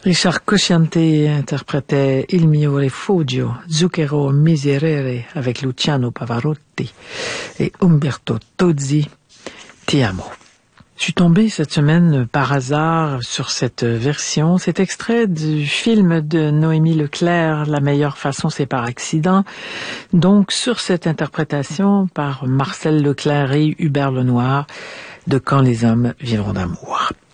Richard Cosciante interprétait Il mio rifugio, Zucchero Miserere avec Luciano Pavarotti et Umberto Tozzi, Ti amo. Je suis tombée cette semaine par hasard sur cette version, cet extrait du film de Noémie Leclerc, La meilleure façon c'est par accident. Donc sur cette interprétation par Marcel Leclerc et Hubert Lenoir de Quand les hommes vivront d'amour.